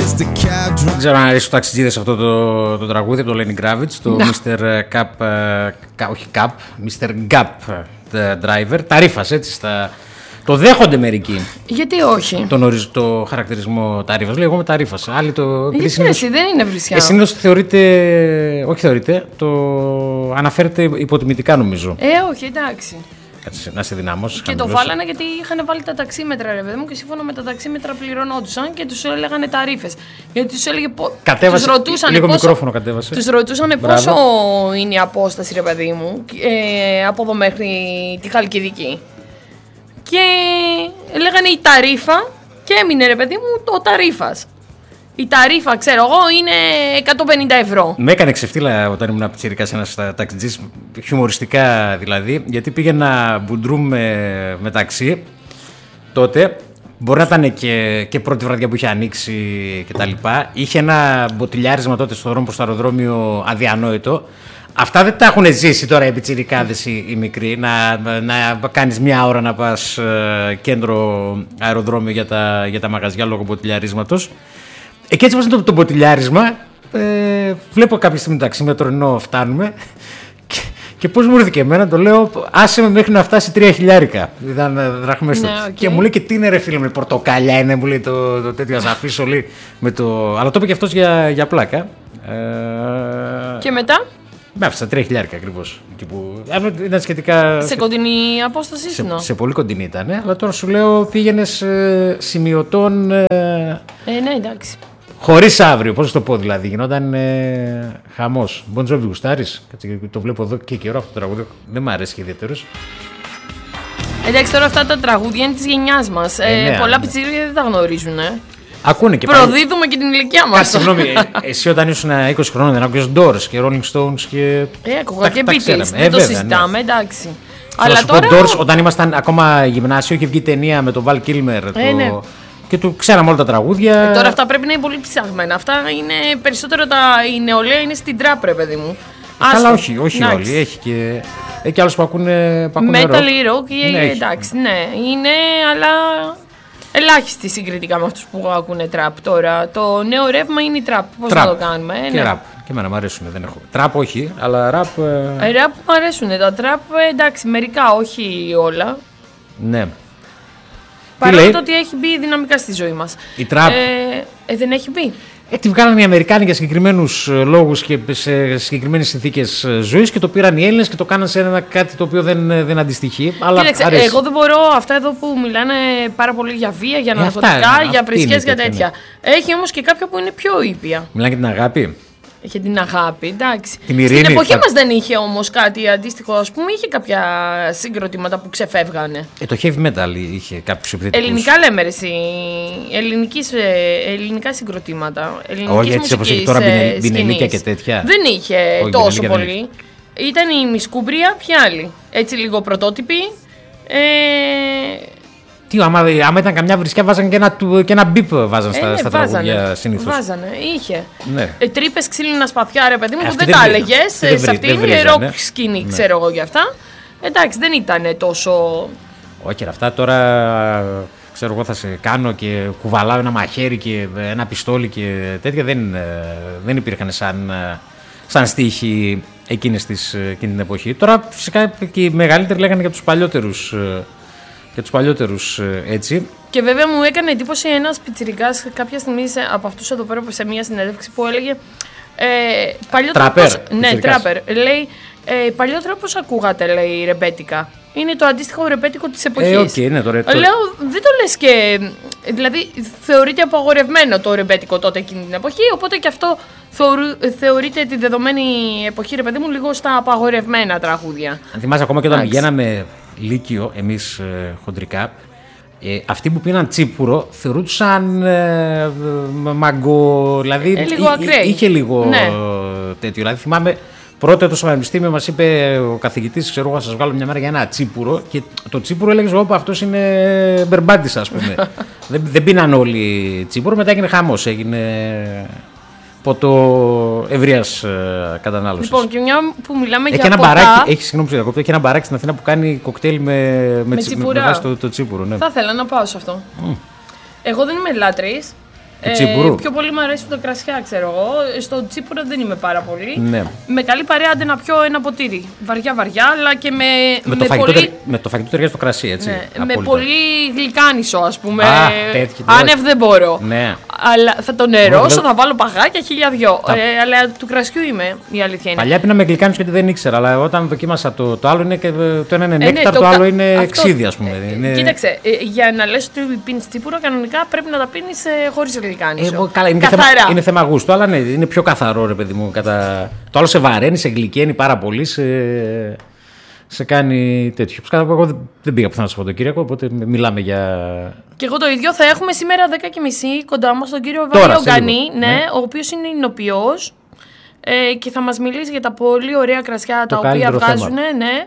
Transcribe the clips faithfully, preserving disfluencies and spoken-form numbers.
Δεν ξέρω αν αρέσει στους ταξιτζίδες αυτό το, το τραγούδι από το Lenny Kravitz, το no. μίστερ Cup, uh, όχι Cup, μίστερ Gap Driver. Τα ρήφας έτσι στα... Το δέχονται μερικοί. Γιατί όχι. Τον οριζ... Το χαρακτηρισμό ταρίφας. Λέω εγώ με ταρίφας. Άλλοι το. Γιατί συνήθως... εσύ δεν είναι βρισιά. Συνήθως θεωρείται. Όχι θεωρείται. Το αναφέρεται υποτιμητικά νομίζω. Ε, όχι, εντάξει. Κάτσε να σε δυνάμωσες. Και το βάλανε γιατί είχαν βάλει τα ταξίμετρα, ρε παιδί μου, και σύμφωνα με τα ταξίμετρα πληρωνόντουσαν και τους έλεγαν ταρίφες. Γιατί τους έλεγε. Κατέβασε. Τους ρωτούσαν λίγο πόσο... μικρόφωνο κατέβασε. Τους ρωτούσαν πόσο είναι η απόσταση, ρε παιδί μου, ε, από εδώ μέχρι τη Χαλκιδική. Και λέγανε η ταρίφα και έμεινε, ρε παιδί μου, το ταρίφας. Η ταρίφα, ξέρω εγώ, είναι εκατόν πενήντα ευρώ. Με έκανε ξεφτύλα όταν ήμουν πιτσιρικάς ένας ταξιτζής, χιουμοριστικά δηλαδή, γιατί πήγαινα μπουντρούμ με, με ταξί τότε. Μπορεί να ήταν και, και πρώτη βραδιά που είχε ανοίξει κτλ. Είχε ένα μποτιλιάρισμα τότε στο δρόμο προς το αεροδρόμιο αδιανόητο. Αυτά δεν τα έχουν ζήσει τώρα οι πιτσιρικάδες οι, οι μικροί, να, να κάνεις μια ώρα να πας ε, κέντρο αεροδρόμιο για τα, για τα μαγαζιά λόγω μποτιλιαρίσματος. Ε, και έτσι όπως είναι το, το μποτιλιάρισμα, ε, βλέπω κάποια στιγμή το ταξίμετρο ενώ φτάνουμε και, και πώς μου ήρθε και εμένα, το λέω άσε με μέχρι να φτάσει τρία χιλιάρικα, ήταν δραχμές ναι, okay. Και μου λέει και τι είναι ρε φίλε με πορτοκάλια είναι, μου λέει το, το τέτοιο ασαφής όλοι με το... Αλλά το είπε και αυτός για, για πλάκα. Ε, και μετά? Με άφησα τρία χιλιάρικα ακριβώς. Ήταν σχετικά. Σε κοντινή απόσταση, σε, no. σε πολύ κοντινή ήταν, αλλά τώρα σου λέω πήγαινες ε, σημειωτών. Ε, ε, ναι, εντάξει. Χωρίς αύριο, πώς το πω δηλαδή. Γινόταν ε, χαμός. Bon Jovi γουστάρεις. Το βλέπω εδώ και καιρό αυτό το τραγούδι. Δεν μ' αρέσει και ιδιαίτερος. Εντάξει, τώρα αυτά τα τραγούδια είναι της γενιάς μας. Ε, ε, ναι, πολλά ναι. πιτσίρια δεν τα γνωρίζουν, ε. Ακούνε και προδίδουμε πάλι... και την ηλικία μας. Κάτσε, συγγνώμη, εσύ όταν ήσουν είκοσι χρόνων δεν άκουγες Doors και Rolling Stones και... Ε, ακούγα και Beatles, δεν ε, το συζητάμε, ναι. Εντάξει. Αλλά σου τώρα... πω Doors, όταν ήμασταν ακόμα γυμνάσιο, είχε βγει ταινία με τον Val Kilmer το... ε, ναι. και του ξέραμε όλα τα τραγούδια. Ε, τώρα αυτά πρέπει να είναι πολύ ψαγμένα. Αυτά είναι περισσότερο τα... η νεολαία είναι στην τραπ, ρε παιδί μου. Άστο. Καλά, όχι, όχι όλοι. Έχει και, έχει και άλλους που ακούνε, που ακούνε metal rock. rock ναι, εντάξει, ναι, είναι, αλλά... Ελάχιστοι συγκριτικά με αυτούς που ακούνε τραπ τώρα. Το νέο ρεύμα είναι η τραπ. Πώς να το κάνουμε. Ε, και ναι. ραπ. Και εμένα μου αρέσουν. Δεν έχω. Τραπ όχι, αλλά ραπ. Ε... Ραπ μου αρέσουν. Τα τραπ εντάξει, μερικά, όχι όλα. Ναι. Παρόλο το ότι έχει μπει δυναμικά στη ζωή μας. Η τραπ. Ε, ε, δεν έχει μπει. Ε, τη βγάλανε οι Αμερικάνοι για συγκεκριμένους λόγους και σε συγκεκριμένες συνθήκες ζωής και το πήραν οι Έλληνες και το κάναν σε ένα κάτι το οποίο δεν, δεν αντιστοιχεί. Αλλά κοίταξε, εγώ δεν μπορώ αυτά εδώ που μιλάνε πάρα πολύ για βία, για ναρκωτικά, ε, για βρισκές, για τέτοια. Ναι. Έχει όμως και κάποια που είναι πιο ήπια. Μιλάνε για την αγάπη. Είχε την αγάπη, εντάξει. Την ειρήνη, στην εποχή θα... μας δεν είχε όμως κάτι αντίστοιχο, ας πούμε, είχε κάποια συγκροτήματα που ξεφεύγανε. Ε, το heavy metal είχε κάποιους επιθετικούς. Ελληνικά λέμε ρε εσύ, ελληνικής, ελληνικά συγκροτήματα, ελληνικής όχι, έτσι όπως έχει τώρα μπινελίκια και τέτοια. Δεν είχε όχι, τόσο πολύ. Είχε. Ήταν η Μισκούμπρια, ποια άλλη, έτσι λίγο πρωτότυπη. Ε... Τι, άμα, άμα ήταν καμιά βρισκιά βάζανε και ένα, και ένα μπιπ βάζανε ε, στα, ναι, στα τραγούδια συνήθως. Βάζανε, είχε. Ναι. Ε, τρύπες, ξύλινα σπαθιά, ρε παιδί μου, ε, που δεν τα έλεγες. Σε αυτή είναι ροκ σκηνή, ναι. Ξέρω εγώ για αυτά. Εντάξει, δεν ήταν τόσο... Όχι, αυτά τώρα, ξέρω εγώ θα σε κάνω και κουβαλάω ένα μαχαίρι και ένα πιστόλι και τέτοια. Δεν, δεν υπήρχαν σαν, σαν στίχοι εκείνης της, εκείνη την εποχή. Τώρα φυσικά και οι μεγαλύτεροι λέγανε για τους παλιότερους... Και τους παλιότερους έτσι. Και βέβαια μου έκανε εντύπωση ένας πιτσιρικάς κάποια στιγμή από αυτούς εδώ πέρα σε μια συνέντευξη που έλεγε ε, παλιότερα τράπερ, πώς, ναι, τράπερ. Λέει, ε, παλιότερα πώς ακούγατε, λέει, ρεμπέτικα. Είναι το αντίστοιχο ρεμπέτικο της εποχής. Ε, okay, ναι, τώρα, τώρα. Λέω, δεν το λες και... Δηλαδή, θεωρείται απαγορευμένο το ρεμπέτικο τότε εκείνη την εποχή, οπότε και αυτό θεωρού, θεωρείται τη δεδομένη εποχή, ρε παιδί μου, λίγο στα απαγορευμένα τραγούδια. Αν θυμάσαι, ακόμα και όταν πηγαίναμε Λύκειο, εμείς ε, χοντρικά, ε, αυτοί που πίναν τσίπουρο θεωρούσαν ε, μαγκο, δηλαδή ε, λίγο εί, είχε λίγο ναι. τέτοιο. Δηλαδή θυμάμαι πρώτα το στο πανεπιστήμιο μας είπε ο καθηγητής, ξέρω εγώ, θα σας βγάλω μια μέρα για ένα τσίπουρο και το τσίπουρο έλεγες εγώ, αυτός είναι μπερμπάντης ας πούμε. δεν, δεν πίναν όλοι τσίπουρο, μετά έγινε χαμός, έγινε... ποτό ευρείας ε, κατανάλωσης. Λοιπόν, και μια που μιλάμε έχει για ένα ποτά... Μπαράκι, έχει, συγγνώμη, έχει ένα μπαράκι στην Αθήνα που κάνει κοκτέιλ με, με, με, τσι, με, με βάση το, το τσίπουρο. Ναι. Θα ήθελα να πάω σε αυτό. Mm. Εγώ δεν είμαι λάτρης, Του τσίπουρου. Πιο πολύ μου αρέσει το κρασιά, ξέρω εγώ. Στο τσίπουρο δεν είμαι πάρα πολύ. Ναι. Με καλή παρέα άντε να πιω ένα ποτήρι. Βαριά-βαριά, αλλά και με. Με, με το, φαγητό, πολύ... με το φαγητό ταιριάζει το κρασί, έτσι. Ναι, με πολύ γλυκάνισο, ας πούμε. Α, τέτοιο, άνευ δεν μπορώ. Ναι. Αλλά θα το νερώσω, θα βάλω παγάκια χίλια δυο. Τα... Ε, αλλά του κρασιού είμαι, η αλήθεια είναι. Παλιά πίναμε γλυκάνισο γιατί δεν ήξερα, αλλά όταν δοκίμασα το, το άλλο είναι και το ένα είναι νέκταρ, ε, ναι, το, το άλλο είναι αυτό... ξύδι, ας πούμε. Ε, είναι... Κοίταξε, ε, για να λες ότι πίνεις τσίπουρο, κανονικά πρέπει να τα πίνεις ε, χωρίς γλυκάνισο. Ε, καλά, είναι καθαρά. Θέμα, είναι θέμα γούστου, αλλά ναι, είναι πιο καθαρό, ρε παιδί μου. Κατά... Το άλλο σε βαραίνει, σε γλυκαίνει πάρα πολύ, σε, σε κάνει τέτοιο. Εγώ δεν, δεν πήγα πουθενά στο Σαββατοκύριακο, οπότε μιλάμε για. Και εγώ το ίδιο θα έχουμε σήμερα δέκα και μισή κοντά μας τον κύριο Βάιο Γκανή, ναι, ναι. ο οποίος είναι ηνοποιός ε, και θα μας μιλήσει για τα πολύ ωραία κρασιά το τα οποία βγάζουν ναι,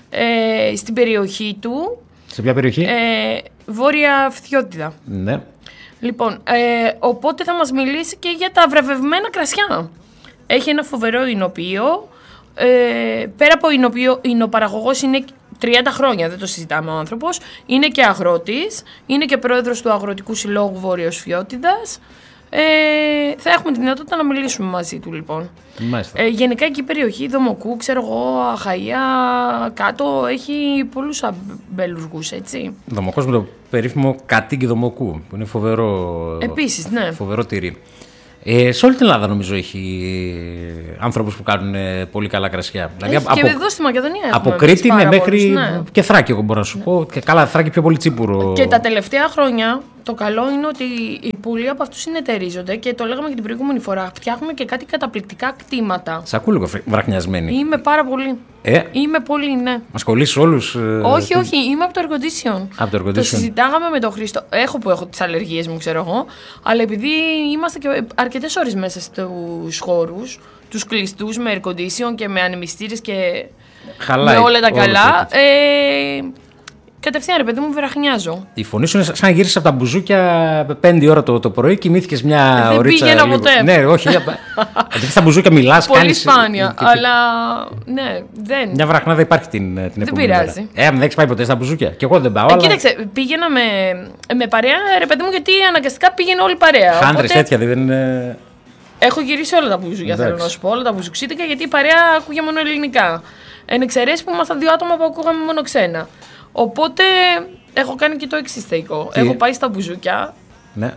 ε, στην περιοχή του. Σε ποια περιοχή? Ε, Βόρεια Φθιώτιδα. Ναι. Λοιπόν, ε, οπότε θα μας μιλήσει και για τα βραβευμένα κρασιά. Έχει ένα φοβερό ηνοποιείο. Ε, πέρα από ηνοποιείο, ηνοπαραγωγός είναι τριάντα χρόνια, δεν το συζητάμε ο άνθρωπος. Είναι και αγρότης, είναι και πρόεδρος του Αγροτικού Συλλόγου Βόρειος Φιώτιδας. Ε, θα έχουμε τη δυνατότητα να μιλήσουμε μαζί του λοιπόν. Μάλιστα. Ε, γενικά εκεί η περιοχή Δομοκού, ξέρω εγώ, Αχαΐα, κάτω έχει πολλούς αμπέλους γους, έτσι. Δομοκός με το περίφημο κατοίκι Δομοκού, που είναι φοβερό, επίσης, ναι. φοβερό τυρί. Ε, σε όλη την Ελλάδα νομίζω έχει άνθρωπους που κάνουν πολύ καλά κρασιά. Δηλαδή, και από, εδώ στη Μακεδονία έχουμε. Από Κρήτη ναι, μέχρι ναι. και Θράκη, εγώ μπορώ να σου πω. Και καλά, Θράκη πιο πολύ τσίπουρο. Και τα τελευταία χρόνια το καλό είναι ότι οι πολλοί από αυτούς συνεταιρίζονται και το λέγαμε και την προηγούμενη φορά. Φτιάχνουμε και κάτι καταπληκτικά κτήματα. Σ' ακούω λίγο βραχνιασμένη. Είμαι πάρα πολύ. Ε? Είμαι πολύ, ναι. Μας κολλήσεις όλους. Όχι, όχι, είμαι από το Air Condition. Από το Air Condition. Το συζητάγαμε με τον Χρήστο. Έχω που έχω τις αλλεργίες μου, ξέρω εγώ. Αλλά επειδή είμαστε και αρκετές ώρες μέσα στους χώρους, τους κλειστούς με Air Condition και με ανεμιστήρες και χαλάει, με όλα τα καλά. Ε, κατευθείαν ρε παιδί μου, βραχνιάζω. Η φωνή σου είναι σαν να γύρισες από τα μπουζούκια πέντε ώρα το, το πρωί, κοιμήθηκες μια δεν ωρίτσα. Δεν πήγαινα ποτέ. Ναι, όχι. Γιατί στα μπουζούκια μιλάς, πολύ κάνεις. Πολύ σπάνια, και, αλλά ναι, δεν. Μια βραχνάδα υπάρχει την, την επόμενη. Δεν πειράζει. Μέρα. Ε, αν δεν έχεις πάει ποτέ στα μπουζούκια. Και εγώ δεν πάω. Ε, αλλά... Κοίταξε, πήγαινα με, με παρέα, ρε παιδί μου, γιατί αναγκαστικά πήγαινε όλη παρέα. Χάντρες οπότε... τέτοια δεν είναι. Έχω γυρίσει όλα τα μπουζούκια, θέλω να σου πω, όλα τα μπουζουξίτικα, γιατί η παρέα ακούγε μόνο ελληνικά. Εν εξαιρέσει που ήμασταν δύο άτομα που ακούγαμε μόνο ξένα. Οπότε έχω κάνει και το εξής θεϊκό. Έχω πάει στα μπουζούκια. Ναι.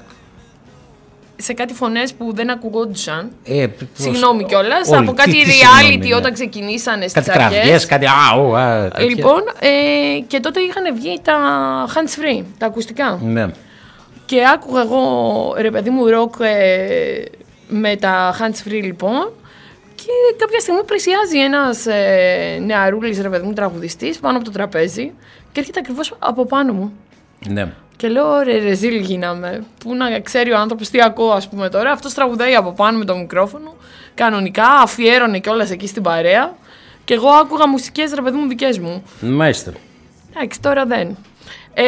Σε κάτι φωνές που δεν ακουγόντουσαν. Ε, Συγγνώμη κιόλας. Από κάτι τι, τι reality ναι. όταν ξεκινήσανε στις κάτι αρχές. Κραυγές, κάτι αου, α, λοιπόν, ε, και τότε είχαν βγει τα hands free, τα ακουστικά. Ναι. Και άκουγα εγώ, ρε παιδί μου, ροκ ε, με τα hands free λοιπόν. Και κάποια στιγμή πλησιάζει ένας ε, νεαρούλης, ρε παιδί μου, τραγουδιστής πάνω από το τραπέζι και έρχεται ακριβώς από πάνω μου. Ναι. Και λέω, ρε, ρεζίλ γίναμε. Πού να ξέρει ο άνθρωπος τι ακούω, ας πούμε τώρα. Αυτός τραγουδάει από πάνω με το μικρόφωνο. Κανονικά, αφιέρωνε κιόλας εκεί στην παρέα. Και εγώ άκουγα μουσικές, ρε παιδί μου, δικές μου. Μάλιστα. Εντάξει, τώρα δεν. Ε,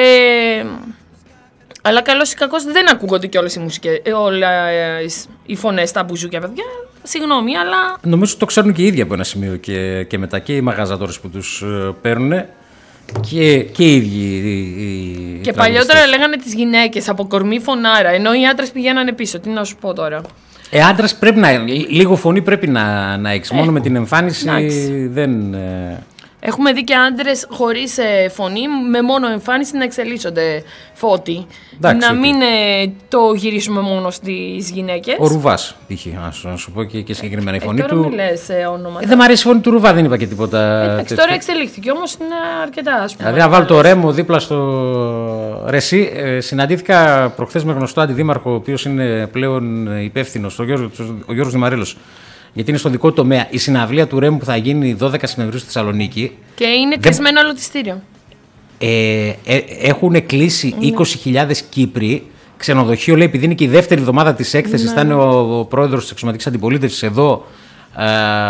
αλλά καλώς ή κακώς δεν ακούγονται κιόλας οι μουσικές, όλες οι φωνές στα μπουζούκια, παιδιά. Συγγνώμη, αλλά. Νομίζω το ξέρουν και οι ίδιοι από ένα σημείο και, και μετά και οι μαγαζατόρες που τους uh, παίρνουν. Και, και οι ίδιοι οι, οι και παλιότερα λέγανε τις γυναίκες από κορμί φωνάρα, ενώ οι άντρες πηγαίνανε πίσω. Τι να σου πω τώρα. Ε, άντρας πρέπει να. Λίγο φωνή πρέπει να, να έχεις. Μόνο με την εμφάνιση εντάξει. δεν. Ε... Έχουμε δει και άντρες χωρίς ε, φωνή, με μόνο εμφάνιση να εξελίσσονται φώτη. Εντάξει, να μην ε, το γυρίσουμε μόνο στις γυναίκες. Ο Ρουβάς, π.χ. να σου πω και, και συγκεκριμένα η φωνή ε, τώρα του. Μην λες, ε, ονόματα. Ε, δεν μ' αρέσει η φωνή του Ρουβά, δεν είπα και τίποτα. Εντάξει, τώρα εξελίχθηκε όμως είναι αρκετά, ας πούμε. Δηλαδή, να βάλω το Ρέμο δίπλα στο Ρεσί. Ε, συναντήθηκα προχθές με γνωστό αντιδήμαρχο, ο οποίος είναι πλέον υπεύθυνος, ο Γιώργος, ο Γιώργος Δημαρέλος. Γιατί είναι στο δικό του τομέα η συναυλία του Ρέμου που θα γίνει δώδεκα Σεπτεμβρίου στη Θεσσαλονίκη. Και είναι κλεισμένο όλο το ειστήριο. Ε, ε, έχουν κλείσει mm. είκοσι χιλιάδες Κύπροι. Ξενοδοχείο, λέει, επειδή είναι και η δεύτερη εβδομάδα της έκθεσης, mm. θα είναι ο, ο πρόεδρος της εξωματικής αντιπολίτευσης εδώ. Ε,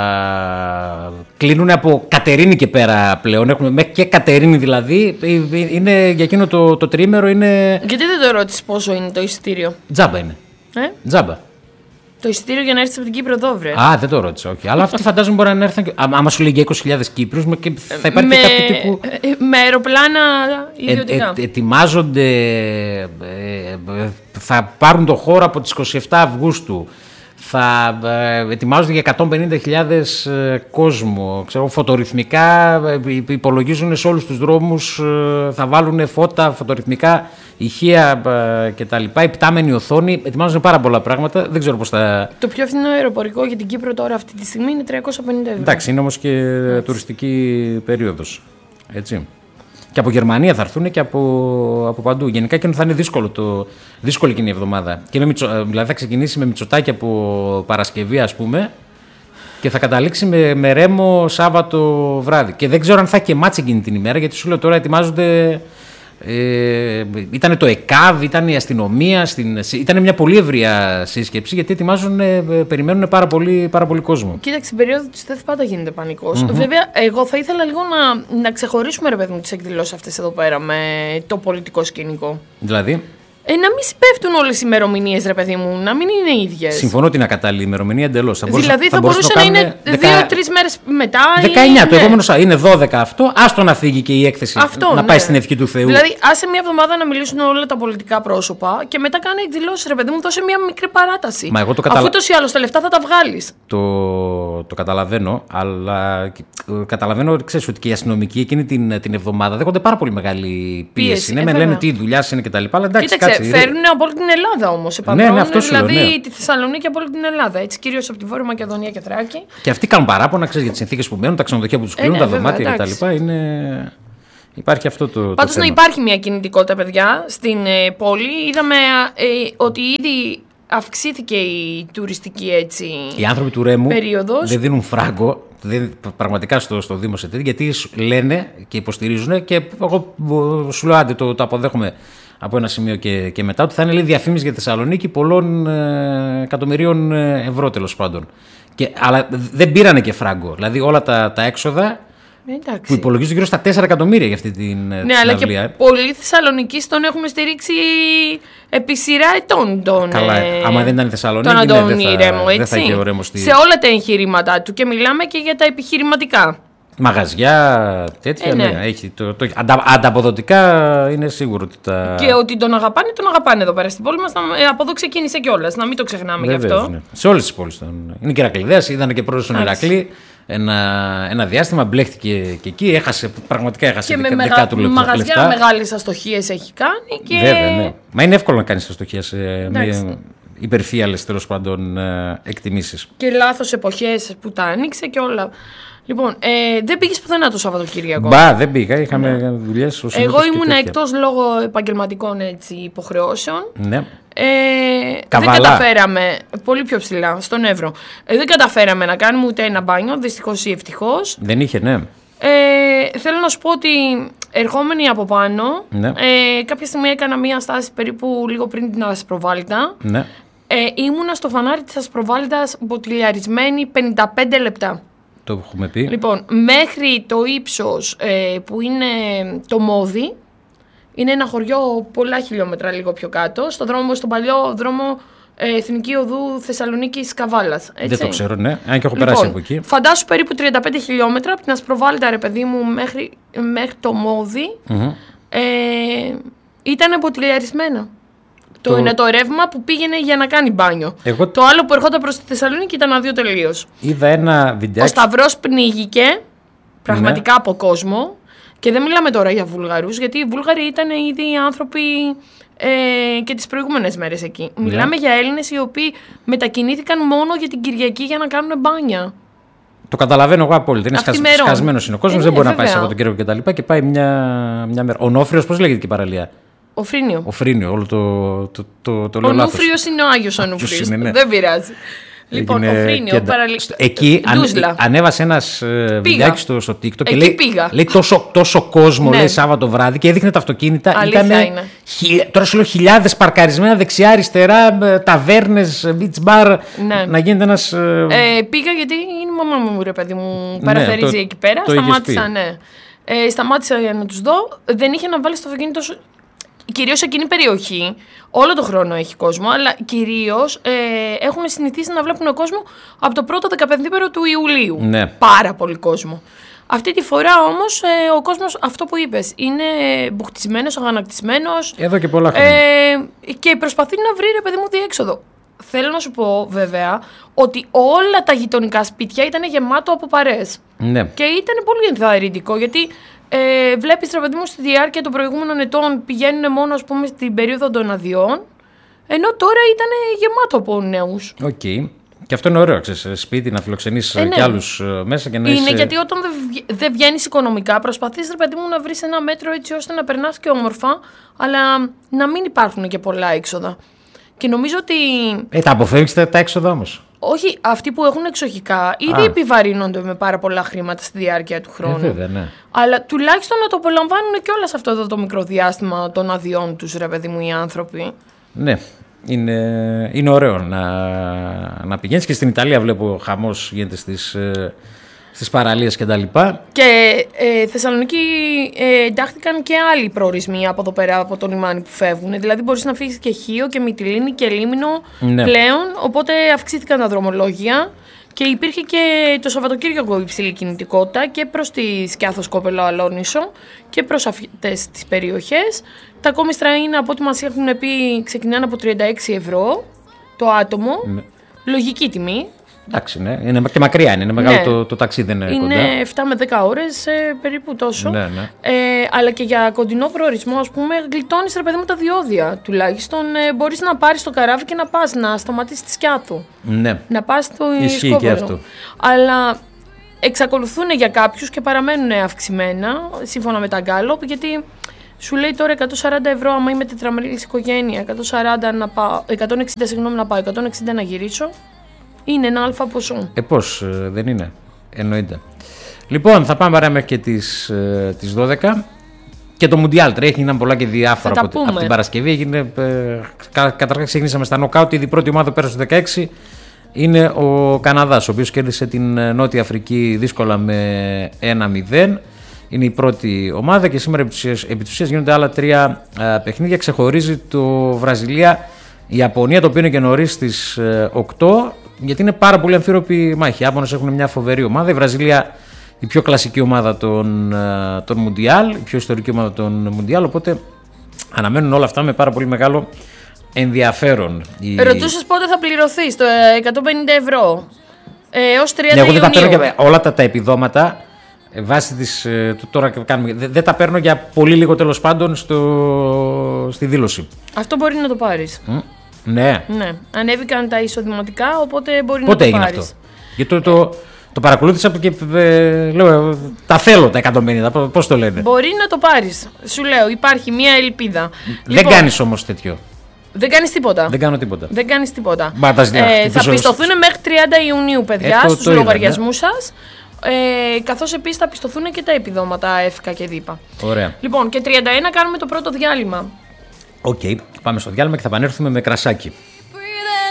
κλείνουν από Κατερίνη και πέρα πλέον. Έχουμε μέχρι και Κατερίνη δηλαδή. Είναι, για εκείνο το, το τριήμερο είναι. Γιατί δεν το ρώτησες πόσο είναι το ειστήριο? Τζάμπα είναι. Ε? Τζάμπα. Το εισιτήριο για να έρθει από την Κύπρο εδώ, βρε. Α, δεν το ρώτησα, όχι. Αλλά αυτοί φαντάζομαι μπορεί να έρθουν. Άμα σου λέει για είκοσι χιλιάδες Κύπριους, θα υπάρχει με, και κάποιο τύπου. Με αεροπλάνα ιδιωτικά. Ε, ε, ετοιμάζονται. Ε, θα πάρουν το χώρο από τις είκοσι επτά Αυγούστου. Θα ε, ετοιμάζονται για εκατόν πενήντα χιλιάδες ε, κόσμο. Ξέρω, φωτορυθμικά ε, υπολογίζουν σε όλους τους δρόμους, ε, θα βάλουν φώτα, φωτορυθμικά ηχεία ε, κτλ. Υπτάμενη οθόνη, ετοιμάζουν πάρα πολλά πράγματα. Δεν ξέρω πώς θα. Το πιο φθηνό αεροπορικό για την Κύπρο τώρα αυτή τη στιγμή είναι τριακόσια πενήντα ευρώ. Εντάξει, είναι όμως και έτσι. Τουριστική περίοδος. Έτσι. Και από Γερμανία θα έρθουν και από, από παντού. Γενικά και θα είναι δύσκολο το, δύσκολη εκείνη η εβδομάδα. Και με Μητσο, δηλαδή θα ξεκινήσει με Μητσοτάκη από Παρασκευή, ας πούμε, και θα καταλήξει με, με Ρέμο Σάββατο βράδυ. Και δεν ξέρω αν θα και μάτς εκείνη την ημέρα, γιατί σου λέω τώρα ετοιμάζονται. Ε, ήταν το ΕΚΑΒ, ήταν η αστυνομία, στην, ήταν μια πολύ ευρεία σύσκεψη, γιατί ετοιμάζουν, ε, περιμένουν πάρα πολύ, πάρα πολύ κόσμο. Κοίταξε, στην περίοδο της ΤΕΘ πάντα γίνεται πανικός. Mm-hmm. Βέβαια, εγώ θα ήθελα λίγο να, να ξεχωρίσουμε, ρε παιδί μου, τις εκδηλώσεις αυτές εδώ πέρα με το πολιτικό σκηνικό. Δηλαδή. Ε, να μην συμπέφτουν όλες οι ημερομηνίες, ρε παιδί μου, να μην είναι ίδιες. Συμφωνώ ότι είναι ακατάλληλη ημερομηνία εντελώς. Δηλαδή θα, θα μπορούσε να, να είναι δύο-τρεις μέρες μετά. δεκαεννιά ή... το ναι. επόμενο είναι δώδεκα αυτό. Άστο να φύγει και η έκθεση. Αυτό, να ναι. πάει στην ευχή του Θεού. Δηλαδή, άσε μια εβδομάδα να μιλήσουν όλα τα πολιτικά πρόσωπα και μετά κάνε εκδηλώσεις, ρε παιδί μου, δώσε μια μικρή παράταση. Μα εγώ το καταλα... Αφού ούτως ή άλλως τα λεφτά θα τα βγάλεις. Το, το καταλαβαίνω, αλλά καταλαβαίνω ξέρεις, ότι και οι αστυνομικοί εκείνη την, την εβδομάδα δέχονται πάρα πολύ μεγάλη πίεση. πίεση. Ναι, με λένε τι δουλειά είναι κτλ. Φέρνουν από όλη την Ελλάδα όμως. Ναι, ναι, αυτό δηλαδή λέω, ναι. τη Θεσσαλονίκη από όλη την Ελλάδα. Έτσι, κυρίως από τη Βόρεια Μακεδονία και Θράκη. Και αυτοί κάνουν παράπονα, ξέρεις, για τις συνθήκες που μένουν, τα ξενοδοχεία που τους κλείνουν, ε, ναι, τα δωμάτια κτλ. Είναι... Υπάρχει αυτό το. Πάντως να υπάρχει μια κινητικότητα, παιδιά, στην ε, πόλη. Είδαμε ε, ότι ήδη αυξήθηκε η τουριστική έτσι. Οι άνθρωποι του Ρέμου περίοδος. Δεν δίνουν φράγκο. Δεν, πραγματικά στο, στο Δήμο σε τέτοια, γιατί λένε και υποστηρίζουν και εγώ σου λέω άντε το, το αποδέχομαι από ένα σημείο και, και μετά, ότι θα είναι λέει, διαφήμιση για Θεσσαλονίκη πολλών ε, εκατομμυρίων ευρώ τέλος πάντων. Και, αλλά δεν πήρανε και φράγκο. Δηλαδή όλα τα, τα έξοδα εντάξει. που υπολογίζονται γύρω στα τέσσερα εκατομμύρια για αυτή την ναι, συναυλία. Αλλά και πολλοί Θεσσαλονικείς τον έχουμε στηρίξει επί σειρά ετών. Τον, καλά, ε, άμα δεν ήταν η Θεσσαλονίκη, ναι, δεν, θα, Ρέμο, δεν θα είχε ο Ρέμος στη... Σε όλα τα εγχειρήματά του και μιλάμε και για τα επιχειρηματικά. Μαγαζιά, τέτοια, ε, ναι. ναι. Έχει το, το, αντα, ανταποδοτικά είναι σίγουρο ότι τα. Και ότι τον αγαπάνε, τον αγαπάνε εδώ πέρα στην πόλη μας. Ε, από εδώ ξεκίνησε κιόλας, να μην το ξεχνάμε γι' αυτό. Ναι. Σε όλες τις πόλεις. Είναι και Ηρακλειδέας, ήταν και πρώτος στον Ηρακλή. Ένα, ένα διάστημα μπλέχτηκε και εκεί, έχασε, πραγματικά έχασε και δεκα, δεκάτου λεπτά. Και με μαγαζιά μεγάλες αστοχίες έχει κάνει. Και... Βέβαια, ναι. Μα είναι εύκολο να κάνεις αστοχίες με υπερφύαλες τέλος πάντων εκτιμήσεις. Και λάθος εποχές που τα άνοιξε και όλα. Λοιπόν, ε, δεν πήγες πουθενά το Σαββατοκύριακο. Μπα, δεν πήγα, είχαμε ναι. δουλειές. Εγώ ήμουν εκτός λόγω επαγγελματικών έτσι, υποχρεώσεων. Ναι. Ε, δεν καταφέραμε, πολύ πιο ψηλά, στον Εύρο. Ε, δεν καταφέραμε να κάνουμε ούτε ένα μπάνιο, δυστυχώς ή ευτυχώς. Δεν είχε, ναι. Ε, θέλω να σου πω ότι ερχόμενοι από πάνω, ναι. ε, κάποια στιγμή έκανα μία στάση περίπου λίγο πριν την Ασπροβάλτα. Ναι. Ε, ήμουνα στο φανάρι της Ασπροβάλτας μποτιλιαρισμένη πενήντα πέντε λεπτά. Το έχουμε πει. Λοιπόν, μέχρι το ύψος ε, που είναι το Μόδι, είναι ένα χωριό πολλά χιλιόμετρα λίγο πιο κάτω, στον δρόμο, στον παλιό δρόμο ε, Εθνική Οδού Θεσσαλονίκης Καβάλας. Έτσι. Δεν το ξέρω, ναι. Αν και έχω λοιπόν, περάσει από εκεί. Φαντάσου περίπου τριάντα πέντε χιλιόμετρα από την Ασπροβάλτα, ρε παιδί μου, μέχρι, μέχρι το Μόδι, mm-hmm. ε, ήταν μποτιλιαρισμένα. Το... το είναι το ρεύμα που πήγαινε για να κάνει μπάνιο. Εγώ... Το άλλο που ερχόταν προς τη Θεσσαλονίκη ήταν αδείο τελείως. Είδα ένα βιντεάκι. Ο Σταυρός πνίγηκε πραγματικά ναι. από κόσμο. Και δεν μιλάμε τώρα για Βούλγαρους, γιατί οι Βούλγαροι ήταν ήδη άνθρωποι ε, και τις προηγούμενες μέρες εκεί. Ναι. Μιλάμε για Έλληνες οι οποίοι μετακινήθηκαν μόνο για την Κυριακή για να κάνουν μπάνια. Το καταλαβαίνω εγώ απόλυτα. Είναι σχασ... σκασμένος είναι ο κόσμος, ε, δεν μπορεί βέβαια. να πάει Σαββατοκύριακο και τα λοιπά και πάει μια, μια μέρα. Ο Νόφριος, πώς λέγεται και η παραλία. Ο Φρίνιο. Ο Φρίνιο, όλο το, το, το, το, το ο Νούφριος είναι ο Άγιος ο Νούφριος. Ναι. Δεν πειράζει. Λοιπόν, ο Φρίνιο, παραλυ... εκεί αν, ανέβασε ένας βιντεάκι στο, στο TikTok και λέει, λέει τόσο, τόσο κόσμο ναι. λέει, Σάββατο βράδυ και έδειχνε τα αυτοκίνητα. Ήταν χι... τώρα σου λέω χιλιάδες παρκαρισμένα δεξιά-αριστερά, ταβέρνες, beach bar, ναι. να γίνεται ένας... Ε, πήγα γιατί είναι η μαμά μου, ρε παιδί μου, παραθερίζει ναι, το, εκεί πέρα, σταμάτησα, ναι. Ε, σταμάτησα για να τους δω, δεν είχε να βάλει στο αυτοκίνητο σου. Κυρίως σε εκείνη περιοχή, όλο τον χρόνο έχει κόσμο, αλλά κυρίως ε, έχουν συνηθίσει να βλέπουν κόσμο από το πρώτο δεκαπεντήμερο του Ιουλίου. Ναι. Πάρα πολύ κόσμο. Αυτή τη φορά όμως ε, ο κόσμος, αυτό που είπες, είναι μπουχτισμένος, αγανακτισμένος. Εδώ και πολλά χρόνια. Ε, και προσπαθεί να βρει, ρε παιδί μου, διέξοδο. Θέλω να σου πω βέβαια ότι όλα τα γειτονικά σπίτια ήταν γεμάτο από παρέες. Ναι. Και ήταν πολύ ενθαρρυντικό γιατί ε, βλέπεις, ρε παιδί μου, στη διάρκεια των προηγούμενων ετών πηγαίνουν μόνο, ας πούμε, στην περίοδο των αδειών, ενώ τώρα ήταν γεμάτο από νέους. Οκ. Okay. Και αυτό είναι ωραίο, ξέρεις, σπίτι να φιλοξενείς ε, ναι. κι άλλους μέσα και να είναι είσαι... γιατί όταν δεν βγαίνεις οικονομικά, προσπαθείς, ρε παιδί μου, να βρεις ένα μέτρο έτσι ώστε να περνάς και όμορφα, αλλά να μην υπάρχουν και πολλά έξοδα. Και νομίζω ότι. Ε, τα αποφεύγεις τα έξοδα όμως. Όχι, αυτοί που έχουν εξοχικά ήδη Α. επιβαρύνονται με πάρα πολλά χρήματα στη διάρκεια του χρόνου. Ε, βέβαια, ναι. Αλλά τουλάχιστον να το απολαμβάνουν κιόλας σε αυτό εδώ το μικρό διάστημα των αδειών τους, ρε παιδί μου, οι άνθρωποι. Ναι. Είναι, είναι ωραίο να, να πηγαίνεις και στην Ιταλία βλέπω χαμός γίνεται στις, στις παραλίες και τα λοιπά. Και ε, Θεσσαλονίκη ε, εντάχθηκαν και άλλοι προορισμοί από εδώ πέρα από το λιμάνι που φεύγουν. Δηλαδή μπορείς να φύγεις και Χίο και Μυτιλήνη και Λίμνο ναι. πλέον, οπότε αυξήθηκαν τα δρομολόγια. Και υπήρχε και το Σαββατοκύριακο υψηλή κινητικότητα και προς τη Σκιάθο Σκόπελο Αλόνισο και προς αυτές τις περιοχές. Τα κόμιστρα είναι, από ό,τι μας έχουν πει, ξεκινάνε από τριάντα έξι ευρώ το άτομο. Ναι. Λογική τιμή. Εντάξει, ναι. Είναι και μακριά είναι, είναι μεγάλο ναι. το, το ταξίδι, δεν είναι, είναι κοντά. Είναι εφτά με δέκα ώρες, ε, περίπου τόσο. Ναι, ναι. Ε, αλλά και για κοντινό προορισμό, ας πούμε, γλιτώνεις, ρε παιδί μου, τα διόδια. Τουλάχιστον ε, μπορείς να πάρεις το καράβι και να πας, να σταματήσεις τη Σκιάθου. Ναι. Να πας στο Ισχύει και αυτό. Αλλά εξακολουθούν για κάποιους και παραμένουν αυξημένα, σύμφωνα με τα γκάλοπ, γιατί σου λέει τώρα εκατόν σαράντα ευρώ άμα είμαι τετραμελής οικογένεια, εκατόν σαράντα να πάω, εκατόν εξήντα συγγνώμη να πάω, εκατόν εξήντα να γυρίσω. Είναι ένα αλφα ποσό. Ε, πώς, ε, δεν είναι. Εννοείται. Λοιπόν, θα πάμε παρά μέχρι και τις, ε, τις δώδεκα. Και το Μουντιάλ τρέχει, έγιναν πολλά και διάφορα από, από την Παρασκευή. Έγινε, ε, κα, καταρχάς ξεκινήσαμε στα νοκάουτ. Η πρώτη ομάδα που πέρασε στο δεκαέξι είναι ο Καναδάς, ο οποίος κέρδισε την Νότια Αφρική δύσκολα με ένα μηδέν. Είναι η πρώτη ομάδα και σήμερα επί της ουσίας γίνονται άλλα τρία ε, παιχνίδια. Ξεχωρίζει το Βραζιλία-Ιαπωνία, το οποίο είναι και νωρίς στις ε, οκτώ. Γιατί είναι πάρα πολύ αμφίροπη μάχη. Οι Άπωνες έχουν μια φοβερή ομάδα. Η Βραζιλία, η πιο κλασική ομάδα των, των Μουντιάλ, η πιο ιστορική ομάδα των Μουντιάλ. Οπότε αναμένουν όλα αυτά με πάρα πολύ μεγάλο ενδιαφέρον. Ρωτούσες πότε θα πληρωθεί το εκατόν πενήντα ευρώ. Ε, ως τριάντα Ιουνίου. Εγώ δεν τα παίρνω για όλα τα, τα επιδόματα. Βάσει της, τώρα κάνουμε, δεν, δεν τα παίρνω για πολύ λίγο τέλος πάντων στο, στη δήλωση. Αυτό μπορεί να το πάρεις. Mm. Ναι. ναι. Ανέβηκαν τα εισοδηματικά, οπότε μπορεί Πότε να το πάρεις. Πότε έγινε αυτό? Γιατί το, το, το παρακολούθησα και ε, λέω, τα θέλω τα εκατόν πενήντα, πώς το λένε. Μπορεί να το πάρεις. Σου λέω, υπάρχει μια ελπίδα. Δεν λοιπόν, κάνεις όμως τέτοιο. Δεν κάνεις τίποτα. Δεν κάνω τίποτα. Δεν κάνεις τίποτα. Μα, ε, θα πιστωθούν μέχρι τριάντα Ιουνίου, παιδιά, ε, το, στους λογαριασμούς ναι. σας. Ε, καθώς επίσης θα πιστωθούν και τα επιδόματα ΕΦΚΑ και ΔΥΠΑ. Ωραία. Λοιπόν, και τριάντα ένα κάνουμε το πρώτο διάλειμμα. Οκ, okay. Πάμε στο διάλειμμα και θα επανέλθουμε με κρασάκι.